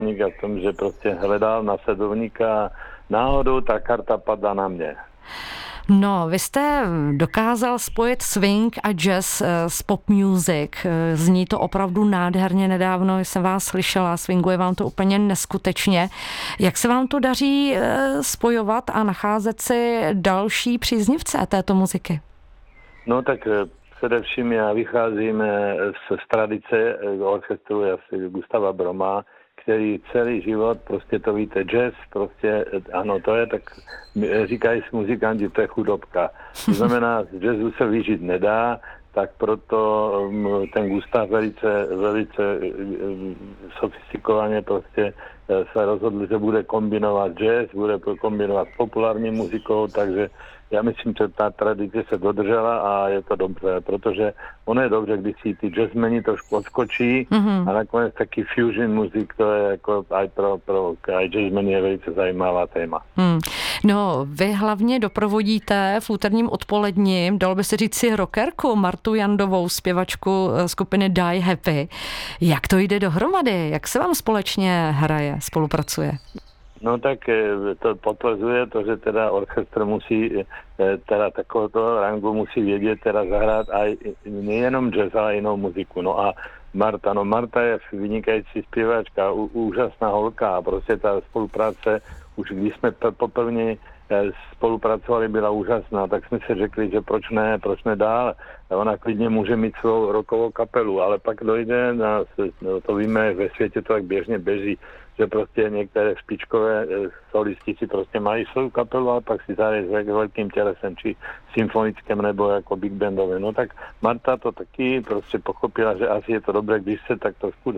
a v tom, že prostě hledal následovníka a náhodou ta karta padla na mě. No, vy jste dokázal spojit swing a jazz s pop music. Zní to opravdu nádherně, nedávno jsem vás slyšela, swinguje vám to úplně neskutečně. Jak se vám to daří spojovat a nacházet si další příznivce této muziky? No tak především já vycházím z tradice orchestru Gustava Broma, který celý život, prostě to víte, jazz, prostě, ano, to je tak, říkají muzikanti, to je chudobka. To znamená, z jazzu se vyžít nedá, tak proto ten Gustav velice sofistikovaně prostě se rozhodl, že bude kombinovat jazz, bude kombinovat s populární muzikou, takže já myslím, že ta tradice se dodržela a je to dobře, protože ono je dobře, když si ty jazzmeni trošku odskočí a nakonec taky fusion muzik, to je jako aj pro jazzmeni je velice zajímavá téma. No, vy hlavně doprovodíte v úterním odpoledním, dalo by se říct si rockerku Martu Jandovou, zpěvačku skupiny Die Happy. Jak to jde dohromady? Jak se vám společně hraje, spolupracuje? No tak to potvrzuje to, že teda orchestr musí, teda takovéto rangu musí vědět, teda zahrát aj nejenom jazz, ale jinou muziku. No a Marta je vynikající zpěvačka, úžasná holka a prostě ta spolupráce, už když jsme poprvé spolupracovali, byla úžasná, tak jsme si řekli, že proč ne dál. Ona klidně může mít svou rockovou kapelu, ale pak dojde to víme, ve světě to tak běžně běží, že prostě některé špičkové solisti si prostě mají svou kapelu, ale pak si zahrají s velkým tělesem, či symfonickém nebo jako big bandové. No tak Marta to taky prostě pochopila, že asi je to dobré, když se tak trošku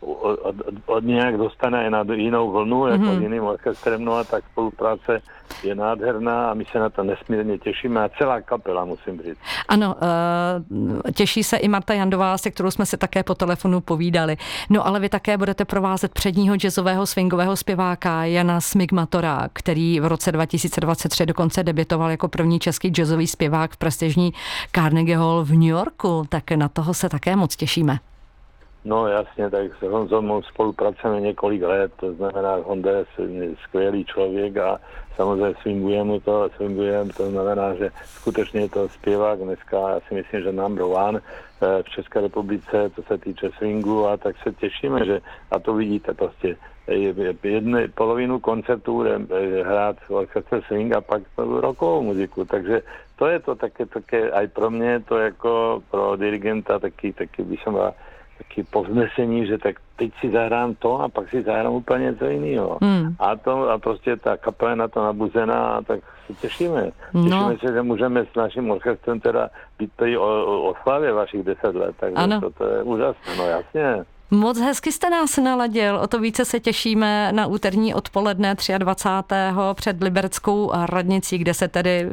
od nějak dostane na jinou vlnu, jako jiným orchestrem, no a tak spolupráce je nádherná a my se na to nesmírně těšíme a celá kapela, musím říct. Ano, těší se i Marta Jandová, se kterou jsme se také po telefonu povídali. No ale vy také budete provázet předního jazzového swingového zpěváka Jana Smigmatora, který v roce 2023 dokonce debitoval jako první český jazzový zpěvák v prestižní Carnegie Hall v New Yorku, tak na toho se také moc těšíme. No jasně, tak s Honzou spolupracujeme několik let, to znamená, Honda je skvělý člověk a samozřejmě swingujeme, to znamená, že skutečně je to zpěvák dneska, já si myslím, že number one v České republice, co se týče swingu a tak se těšíme, že a to vidíte prostě, polovinu koncertů bude hrát orchestr swing a pak rockovou muziku, takže to je to také aj pro mě, to jako pro dirigenta taky bych som taky povznesení, že tak teď si zahrám to a pak si zahrám úplně něco jiného. A prostě ta kapela na to nabuzená a tak se těšíme. Těšíme se, že můžeme s naším orchestrem teda být tady o oslavě vašich 10 let, takže to je úžasné, no jasně. Moc hezky jste nás naladil, o to více se těšíme na úterní odpoledne 23. před Libereckou radnicí, kde se tedy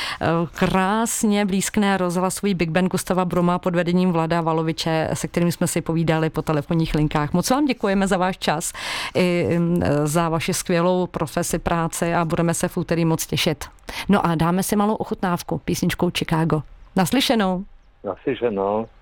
krásně blízkne rozhlasový Big Band Gustava Broma pod vedením Vlada Valoviče, se kterým jsme si povídali po telefonních linkách. Moc vám děkujeme za váš čas i za vaši skvělou profesi, práci a budeme se v úterý moc těšit. No a dáme si malou ochutnávku písničkou Chicago. Naslyšenou. Naslyšenou.